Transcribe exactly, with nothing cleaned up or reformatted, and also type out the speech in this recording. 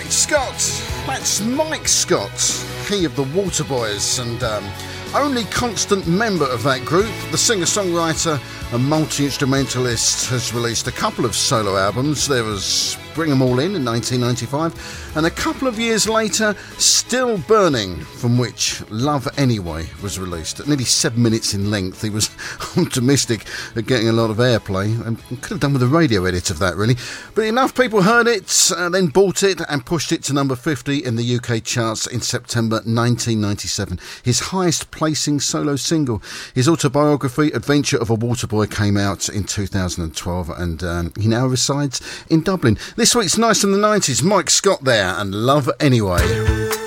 Mike Scott. That's Mike Scott, he of the Waterboys, and um, only constant member of that group. The singer-songwriter and multi-instrumentalist has released a couple of solo albums. There was Bring 'Em All In in nineteen ninety-five, and a couple of years later, Still Burning, from which Love Anyway was released. At nearly seven minutes in length, he was optimistic at getting a lot of airplay, and could have done with a radio edit of that, really. But enough people heard it, and then bought it and pushed it to number fifty in the U K charts in September nineteen ninety-seven. His highest placing solo single. His autobiography, Adventure of a Waterboy, came out in two thousand twelve, and um, he now resides in Dublin. This week's Nice from the nineties, Mike Scott there, and Love Anyway.